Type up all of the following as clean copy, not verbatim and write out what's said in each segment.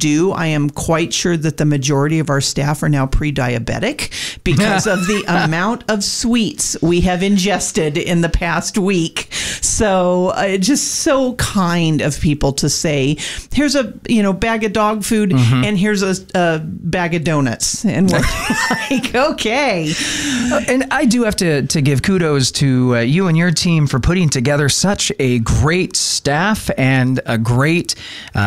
do. I am quite sure that the majority of our staff are now pre-diabetic because of the amount of sweets we have ingested in the past week. So just so kind of people to say, here's a bag of dog food and here's a bag of donuts. And we're like, okay. And I do have to give kudos to you and your team for putting together such a great staff and a great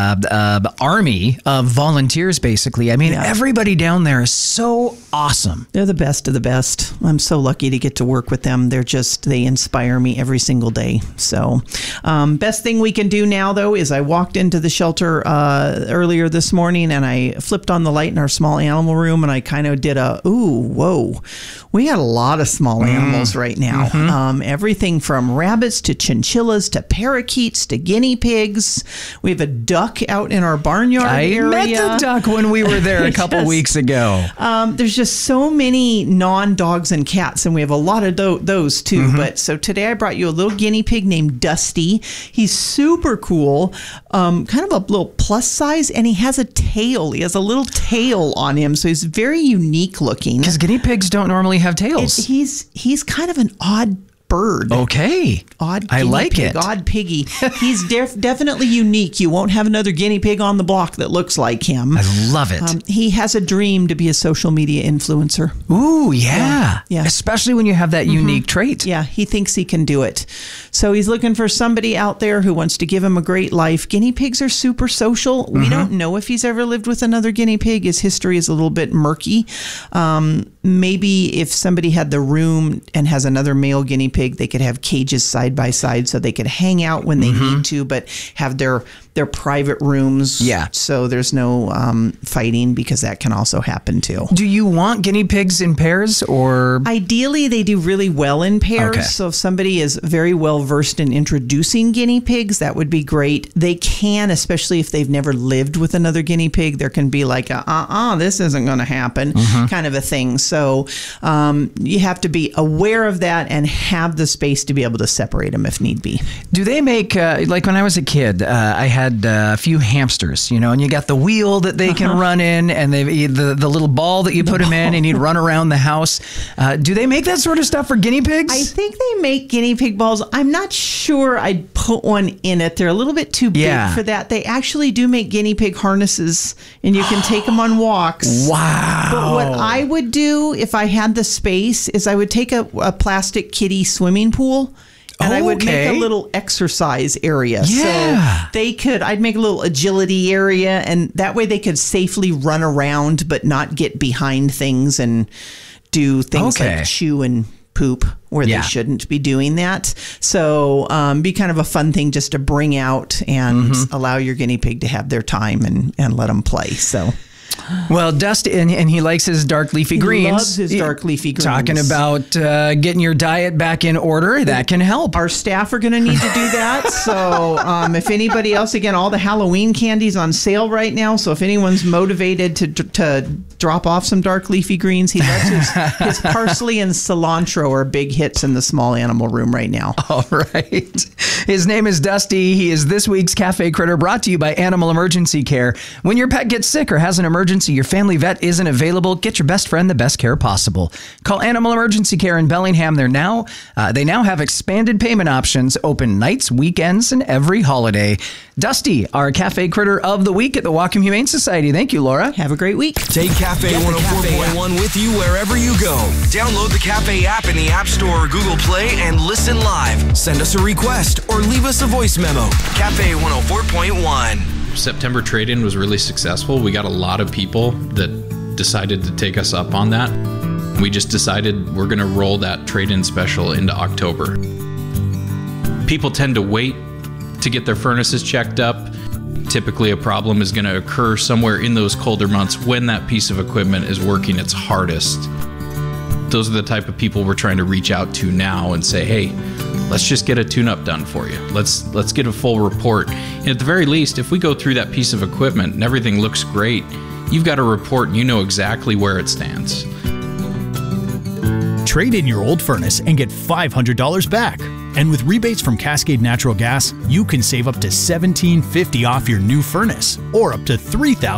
army of volunteers, basically. I mean, everybody down there is so awesome. They're the best of the best. I'm so lucky to get to work with them. They inspire me every single day. So best thing we can do now, though, is I walked into the shelter earlier this morning and I flipped on the light in our small animal room and I kind of did whoa. We got a lot of small animals right now. Everything from rabbits to chinchillas to parakeets to guinea pigs. We have a duck out in our barnyard area. I met the duck when we were there a couple weeks ago. There's just so many non-dogs and cats, and we have a lot of those too. But so today I brought you a little guinea pig named Dusty. He's super cool, kind of a little plus size, and he has a tail. He has a little tail on him, so he's very unique looking. Because guinea pigs don't normally have tails. He's kind of an odd bird. Okay. Odd I like pig, it. Odd piggy. He's definitely unique. You won't have another guinea pig on the block that looks like him. I love it. He has a dream to be a social media influencer. Ooh, yeah. Yeah. Especially when you have that unique trait. Yeah, he thinks he can do it. So he's looking for somebody out there who wants to give him a great life. Guinea pigs are super social. We don't know if he's ever lived with another guinea pig. His history is a little bit murky. Maybe if somebody had the room and has another male guinea pig, they could have cages side by side so they could hang out when they need to, but have their private rooms. Yeah. So there's no fighting, because that can also happen too. Do you want guinea pigs in pairs, or? Ideally, they do really well in pairs. Okay. So if somebody is very well versed in introducing guinea pigs, that would be great. They can, especially if they've never lived with another guinea pig, there can be like this isn't going to happen kind of a thing. So you have to be aware of that and have the space to be able to separate them if need be. Do they make, like when I was a kid, I had a few hamsters, and you got the wheel that they can run in, and the little ball that you put them in, and you'd run around the house. Do they make that sort of stuff for guinea pigs? I think they make guinea pig balls. I'm not sure I'd put one in it. They're a little bit too big for that. They actually do make guinea pig harnesses, and you can take them on walks. Wow. But what I would do if I had the space is I would take a plastic kiddie swimming pool, and I would make a little exercise area. Yeah. So I'd make a little agility area, and that way they could safely run around but not get behind things and do things like chew and poop where they shouldn't be doing that. So be kind of a fun thing just to bring out and allow your guinea pig to have their time and let them play. So. Well, Dusty, and he likes his dark leafy greens. He loves his dark leafy greens. Talking about getting your diet back in order, that can help. Our staff are going to need to do that. So if anybody else, again, all the Halloween candy's on sale right now. So if anyone's motivated to drop off some dark leafy greens, he loves his parsley and cilantro are big hits in the small animal room right now. All right. His name is Dusty. He is this week's Cafe Critter, brought to you by Animal Emergency Care. When your pet gets sick or has an emergency, your family vet isn't available, get your best friend the best care possible. Call Animal Emergency Care in Bellingham. They now have expanded payment options, open nights, weekends, and every holiday. Dusty, our Cafe Critter of the Week at the Whatcom Humane Society. Thank you, Laura. Have a great week. Take Cafe 104.1 with you wherever you go. Download the Cafe app in the App Store or Google Play and listen live. Send us a request or leave us a voice memo. Cafe 104.1. September trade-in was really successful. We got a lot of people that decided to take us up on that. We just decided we're going to roll that trade-in special into October. People tend to wait to get their furnaces checked up. Typically a problem is going to occur somewhere in those colder months when that piece of equipment is working its hardest. Those are the type of people we're trying to reach out to now and say, hey, let's just get a tune-up done for you. Let's get a full report. And at the very least, if we go through that piece of equipment and everything looks great, you've got a report and you know exactly where it stands. Trade in your old furnace and get $500 back. And with rebates from Cascade Natural Gas, you can save up to $1,750 off your new furnace, or up to $3,000